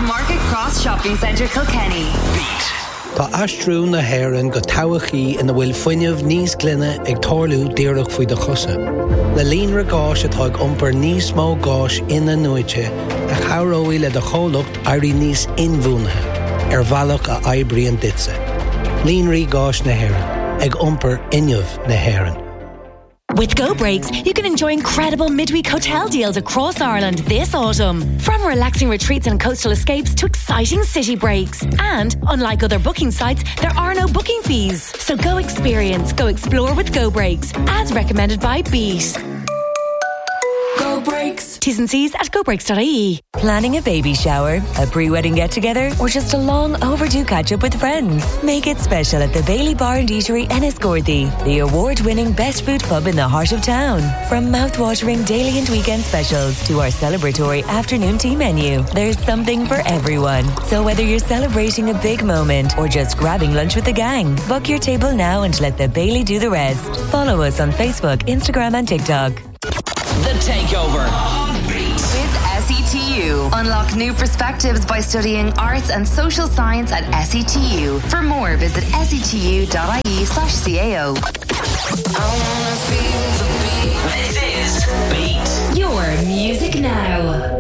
Market Cross Shopping Centre, Kilkenny. Beat. Tá astrú na hÉireann go tabachaí ina bhfuil foiineamh níos glynne ag tarlú díreach faoi de chusa. Le líonra gáis atá ag iompar níos mó gáis ina nuaite a chaireoidh le do chomhlacht airí níos inmhúnathe ar bhealach a oibrion ditse. Líonraí gáis na hÉireann ag iompar inmh na hÉireann. With Go Breaks, you can enjoy incredible midweek hotel deals across Ireland this autumn. From relaxing retreats and coastal escapes to exciting city breaks. And, unlike other booking sites, there are no booking fees. So go experience, go explore with Go Breaks, as recommended by Beat. Go Breaks. T's and C's at gobreaks.ie. Planning a baby shower, a pre-wedding get-together, or just a long overdue catch-up with friends? Make it special at the Bailey Bar and Eatery Enniscorthy, the award-winning best food pub in the heart of town. From mouth-watering daily and weekend specials to our celebratory afternoon tea menu, there's something for everyone. So whether you're celebrating a big moment or just grabbing lunch with the gang, book your table now and let the Bailey do the rest. Follow us on Facebook, Instagram and TikTok. The Takeover on Beat. With SETU. Unlock new perspectives by studying arts and social science at SETU. For more, visit setu.ie/CAO. This is Beat. Your music now.